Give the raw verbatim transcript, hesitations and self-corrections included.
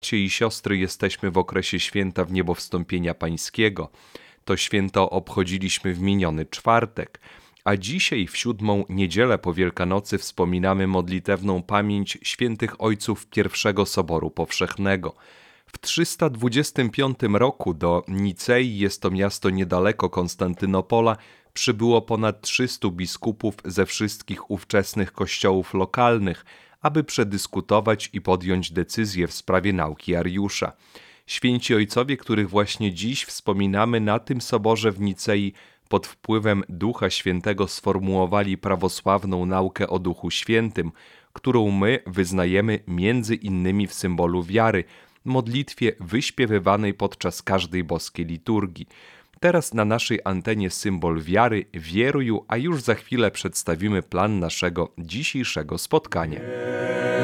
Bracia i siostry, jesteśmy w okresie święta Wniebowstąpienia Pańskiego. To święto obchodziliśmy w miniony czwartek, a dzisiaj w siódmą niedzielę po Wielkanocy wspominamy modlitewną pamięć świętych ojców pierwszego Soboru Powszechnego. W trzysta dwudziestym piątym roku do Nicei, jest to miasto niedaleko Konstantynopola, przybyło ponad trzystu biskupów ze wszystkich ówczesnych kościołów lokalnych, aby przedyskutować i podjąć decyzję w sprawie nauki Ariusza. Święci ojcowie, których właśnie dziś wspominamy na tym soborze w Nicei, pod wpływem Ducha Świętego sformułowali prawosławną naukę o Duchu Świętym, którą my wyznajemy między innymi w symbolu wiary, modlitwie wyśpiewywanej podczas każdej boskiej liturgii. Teraz na naszej antenie symbol wiary, wieruju, a już za chwilę przedstawimy plan naszego dzisiejszego spotkania.